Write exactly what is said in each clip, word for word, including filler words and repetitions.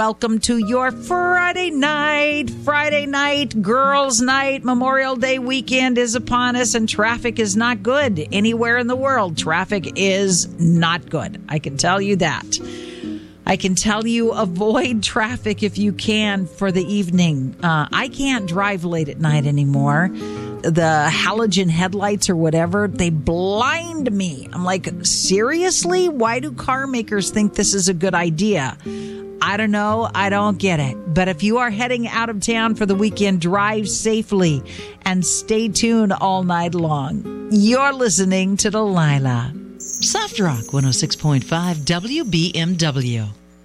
Welcome to your Friday night, Friday night, girls' night. Memorial Day weekend is upon us and traffic is not good. Anywhere in the world, traffic is not good. I can tell you that. I can tell you avoid traffic if you can for the evening. Uh, I can't drive late at night anymore. The halogen headlights or whatever, they blind me. I'm like, seriously? Why do car makers think this is a good idea? I don't know. I don't get it. But if you are heading out of town for the weekend, drive safely and stay tuned all night long. You're listening to Delilah. Soft Rock one oh six point five W B M W.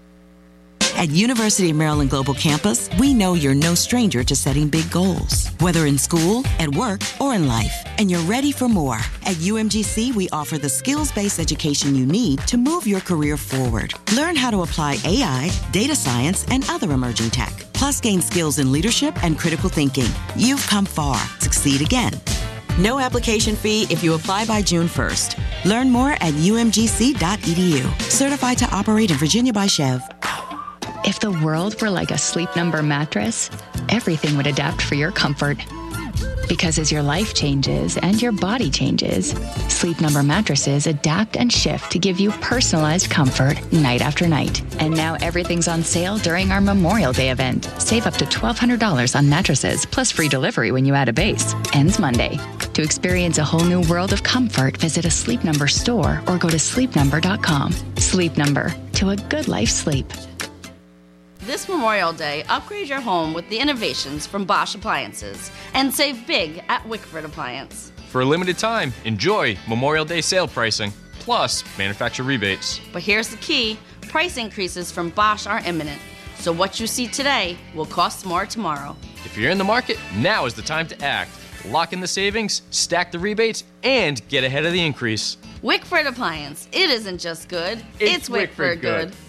At University of Maryland Global Campus, we know you're no stranger to setting big goals, whether in school, at work, or in life, and you're ready for more. At U M G C, we offer the skills-based education you need to move your career forward. Learn how to apply A I, data science, and other emerging tech, plus gain skills in leadership and critical thinking. You've come far. Succeed again. No application fee if you apply by June first. Learn more at U M G C dot E D U. Certified to operate in Virginia by Chev. If the world were like a Sleep Number mattress, everything would adapt for your comfort. Because as your life changes and your body changes, Sleep Number mattresses adapt and shift to give you personalized comfort night after night. And now everything's on sale during our Memorial Day event. Save up to twelve hundred dollars on mattresses, plus free delivery when you add a base. Ends Monday. To experience a whole new world of comfort, visit a Sleep Number store or go to sleep number dot com. Sleep Number. To a good life sleep. This Memorial Day, upgrade your home with the innovations from Bosch Appliances and save big at Wickford Appliance. For a limited time, enjoy Memorial Day sale pricing, plus manufacturer rebates. But here's the key, price increases from Bosch are imminent, so what you see today will cost more tomorrow. If you're in the market, now is the time to act. Lock in the savings, stack the rebates, and get ahead of the increase. Wickford Appliance, it isn't just good, it's, it's Wickford, Wickford good. good.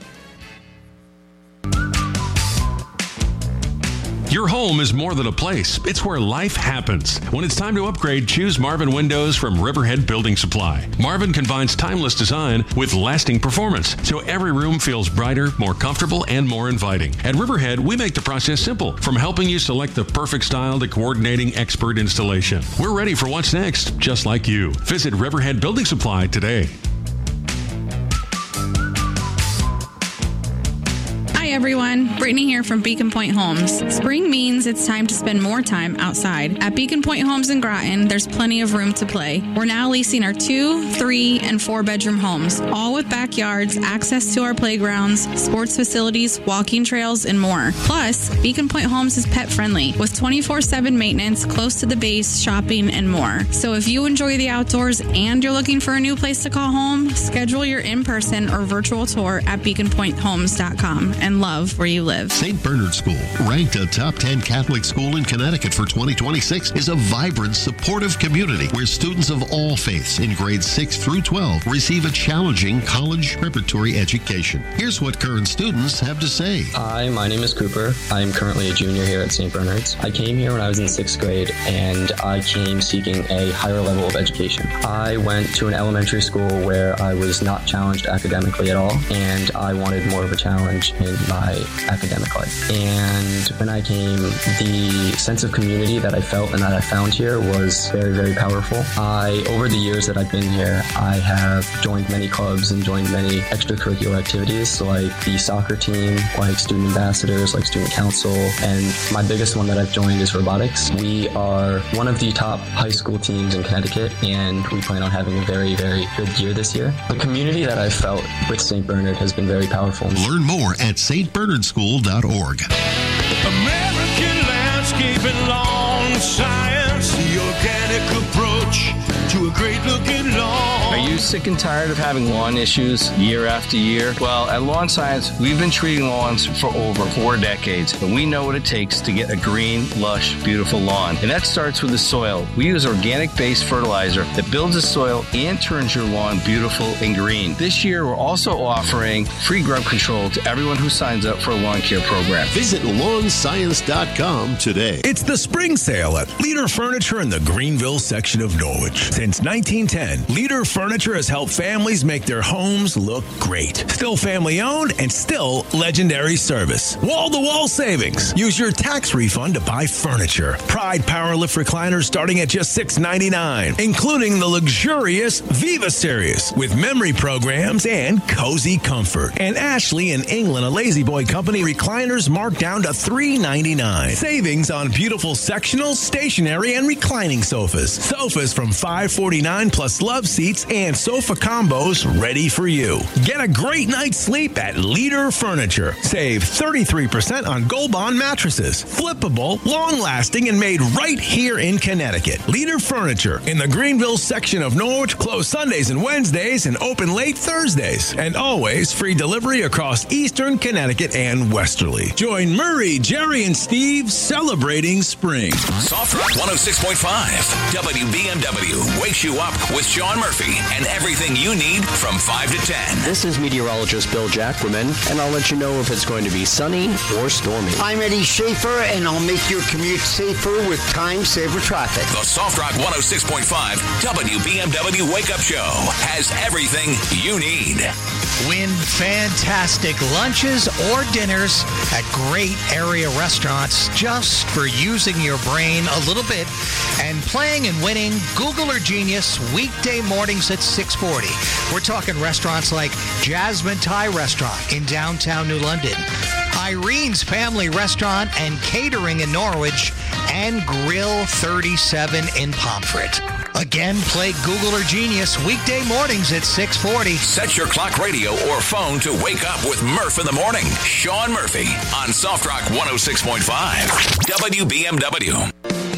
Your home is more than a place. It's where life happens. When it's time to upgrade, choose Marvin Windows from Riverhead Building Supply. Marvin combines timeless design with lasting performance, so every room feels brighter, more comfortable, and more inviting. At Riverhead, we make the process simple, from helping you select the perfect style to coordinating expert installation. We're ready for what's next, just like you. Visit Riverhead Building Supply today. Hi everyone, Brittany here from Beacon Point Homes. Spring means it's time to spend more time outside. At Beacon Point Homes in Groton, there's plenty of room to play. We're now leasing our two, three, and four bedroom homes, all with backyards, access to our playgrounds, sports facilities, walking trails, and more. Plus, Beacon Point Homes is pet friendly with twenty-four seven maintenance, close to the base, shopping, and more. So if you enjoy the outdoors and you're looking for a new place to call home, schedule your in-person or virtual tour at beacon point homes dot com and love where you live. Saint Bernard School, ranked a top ten Catholic school in Connecticut for twenty twenty-six, is a vibrant, supportive community where students of all faiths in grades six through twelve receive a challenging college preparatory education. Here's what current students have to say. Hi, my name is Cooper. I'm currently a junior here at Saint Bernard's. I came here when I was in sixth grade, and I came seeking a higher level of education. I went to an elementary school where I was not challenged academically at all, and I wanted more of a challenge in my academic life. And when I came, the sense of community that I felt and that I found here was very, very powerful. I, over the years that I've been here, I have joined many clubs and joined many extracurricular activities like the soccer team, like student ambassadors, like student council, and my biggest one that I've joined is robotics. We are one of the top high school teams in Connecticut, and we plan on having a very, very good year this year. The community that I've felt with Saint Bernard has been very powerful. Learn more at st bernard school dot org. American landscape and lawn science, the organic approach to a great looking lawn. Are you sick and tired of having lawn issues year after year? Well, at Lawn Science, we've been treating lawns for over four decades, and we know what it takes to get a green, lush, beautiful lawn. And that starts with the soil. We use organic-based fertilizer that builds the soil and turns your lawn beautiful and green. This year, we're also offering free grub control to everyone who signs up for a lawn care program. Visit lawn science dot com today. It's the spring sale at Leader Furniture in the Greenville section of Norwich. Since nineteen ten, Leader Furniture Furniture has helped families make their homes look great. Still family owned and still legendary service. Wall-to-wall savings. Use your tax refund to buy furniture. Pride Powerlift recliners starting at just six ninety-nine, including the luxurious Viva series with memory programs and cozy comfort. And Ashley in England, a Lazy Boy Company recliners marked down to three ninety-nine. Savings on beautiful sectional, stationary, and reclining sofas. Sofas from five forty-nine plus love seats and sofa combos ready for you. Get a great night's sleep at Leader Furniture. Save thirty-three percent on Gold Bond mattresses. Flippable, long-lasting, and made right here in Connecticut. Leader Furniture in the Greenville section of Norwich, closed Sundays and Wednesdays and open late Thursdays. And always free delivery across Eastern Connecticut and Westerly. Join Murray, Jerry, and Steve celebrating spring. Soft Rock one oh six point five. W B M W wakes you up with Sean Murphy and everything you need from five to ten. This is meteorologist Bill Jackerman, and I'll let you know if it's going to be sunny or stormy. I'm Eddie Schaefer, and I'll make your commute safer with time-saver traffic. The Soft Rock one oh six point five W B M W Wake Up Show has everything you need. Win fantastic lunches or dinners at great area restaurants just for using your brain a little bit and playing and winning Google or Genius weekday mornings at six forty. We're talking restaurants like Jasmine Thai Restaurant in downtown New London, Irene's Family Restaurant and Catering in Norwich, and Grill thirty-seven in Pomfret. Again, play Google or Genius weekday mornings at six forty. Set your clock, radio, or phone to wake up with Murph in the morning. Sean Murphy on Soft Rock one oh six point five W B M W.